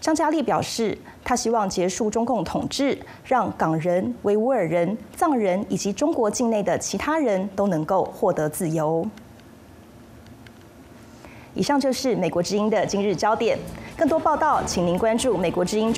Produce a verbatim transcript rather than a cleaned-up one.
张家丽表示，他希望结束中共统治，让港人、维吾尔人、藏人以及中国境内的其他人都能够获得自由。以上就是美国之音的今日焦点，更多报道，请您关注美国之音。